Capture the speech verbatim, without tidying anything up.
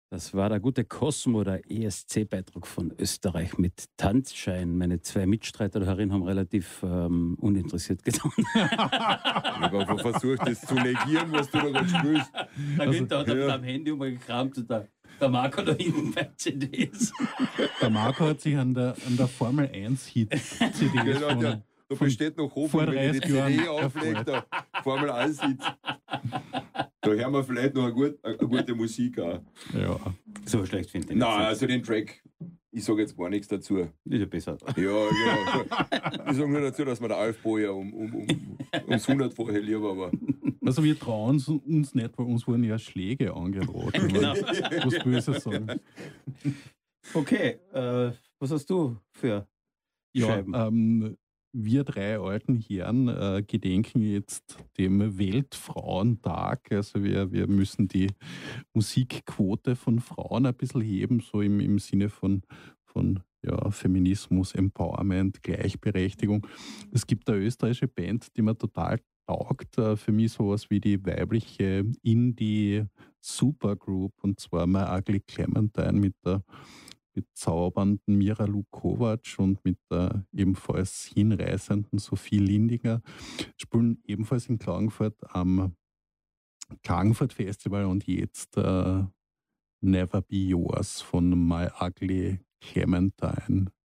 Das war der gute Cosmo, der E S C-Beitrag von Österreich mit Tanzschein. Meine zwei Mitstreiter darin haben relativ ähm, uninteressiert getan. Ich habe einfach versucht, das zu negieren, was du da gerade spielst. Der also, Günther hat ja. am Handy mal gekramt und der, der Marco da hinten bei C Ds. Der Marco hat sich an der, an der Formel eins Hit C Ds genau, von, der, da besteht noch Hoffnung, wenn ich die C D auflegt, der Formel eins Hit. Da hören wir vielleicht noch eine, gut, eine gute Musik auch. Ja. So schlecht finde ich. Nein, also den Track, ich sage jetzt gar nichts dazu. Ist ja besser. Ja, genau. Ich sage nur dazu, dass mir der Alf Boyer um, um, um, ums hundertfache lieber war. Also wir trauen uns nicht, weil uns wurden ja Schläge angedroht. Genau. Was Böses sagen. Okay, äh, was hast du für ja, Scheiben? Ähm, wir drei alten Herren äh, gedenken jetzt dem Weltfrauentag. Also wir, wir müssen die Musikquote von Frauen ein bisschen heben, so im, im Sinne von, von ja, Feminismus, Empowerment, Gleichberechtigung. Es gibt eine österreichische Band, die mir total taugt. Für mich sowas wie die weibliche Indie-Supergroup, und zwar My Ugly Clementine mit der bezaubernden Mira Lukovac und mit der ebenfalls hinreißenden Sophie Lindinger, spielen ebenfalls in Klagenfurt am Klagenfurt Festival und jetzt uh, Never Be Yours von My Ugly Clementine.